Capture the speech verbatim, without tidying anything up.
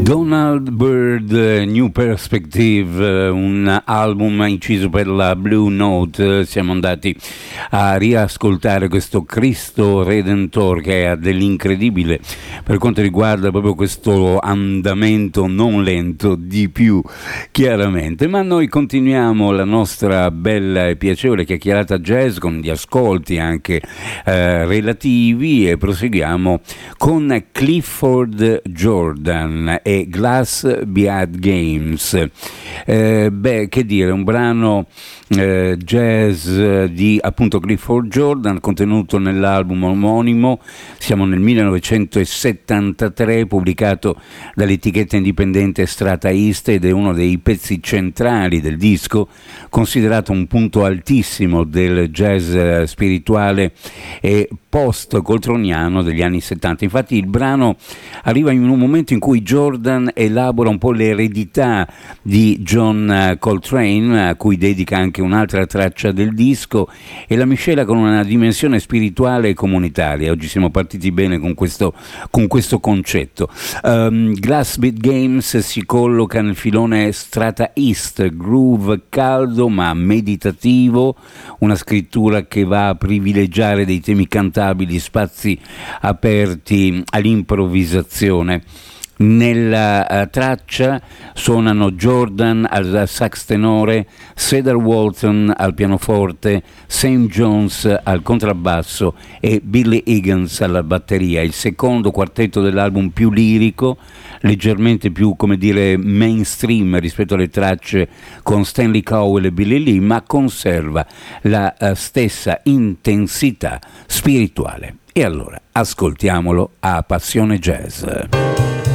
Donald Byrd, New Perspective, un album inciso per la Blue Note. Siamo andati a riascoltare questo Cristo Redentor che ha dell'incredibile per quanto riguarda proprio questo andamento non lento, di più chiaramente. Ma noi continuiamo la nostra bella e piacevole chiacchierata jazz con gli ascolti anche eh, relativi e proseguiamo con Clifford Jordan e Glass Bead Games. Eh, beh, che dire, un brano eh, jazz di appunto Clifford Jordan contenuto nell'album omonimo. Siamo nel millenovecentosettantatré, pubblicato dall'etichetta indipendente Strata East, ed è uno dei pezzi centrali del disco, considerato un punto altissimo del jazz spirituale e post-coltroniano degli anni settanta. Infatti il brano arriva in un momento in cui Jordan elabora un po' l'eredità di John Coltrane, a cui dedica anche un'altra traccia del disco, e la miscela con una dimensione spirituale e comunitaria. Oggi siamo partiti bene con questo, con questo concetto. Um, Glass Bead Games si colloca nel filone Strata East, groove caldo ma meditativo, una scrittura che va a privilegiare dei temi cantabili, spazi aperti all'improvvisazione. Nella uh, traccia suonano Jordan al sax tenore, Cedar Walton al pianoforte, Sam Jones al contrabbasso e Billy Higgins alla batteria. Il secondo quartetto dell'album più lirico, leggermente più, come dire, mainstream rispetto alle tracce con Stanley Cowell e Billy Lee, ma conserva la uh, stessa intensità spirituale. E allora ascoltiamolo a Passione Jazz.